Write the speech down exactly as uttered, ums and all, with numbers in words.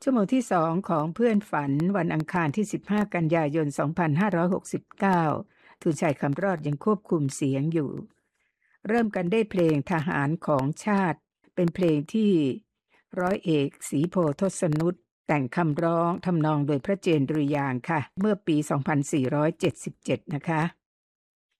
ชั่วโมงที่สองของเพื่อนฝันวันอังคารที่สิบห้ากันยายนสองพันห้าร้อยหกสิบเก้าทูลชัยคำรอดยังควบคุมเสียงอยู่เริ่มกันได้เพลงทหารของชาติเป็นเพลงที่ร้อยเอกศรีโพธิ์ทศนุตแต่งคำร้องทำนองโดยพระเจนดุริยางค์ค่ะเมื่อปีสองพันสี่ร้อยเจ็ดสิบเจ็ดนะคะ